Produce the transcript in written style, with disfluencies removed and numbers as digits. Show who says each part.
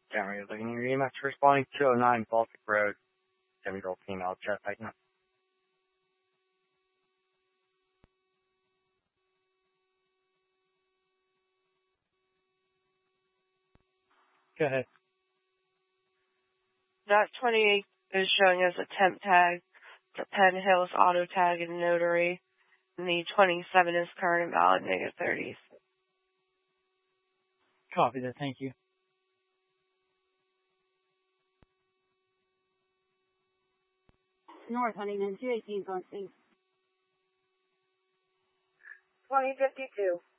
Speaker 1: Generally looking at your EMS responding 209 Baltic Road, 7-year-old female chest tightening.
Speaker 2: Go ahead.
Speaker 3: That 28 is showing as a temp tag for Penn Hills Auto Tag and Notary, and the 27 is current and valid -30s.
Speaker 2: Copy that, thank you.
Speaker 4: North Huntington, 218 on
Speaker 3: 2052.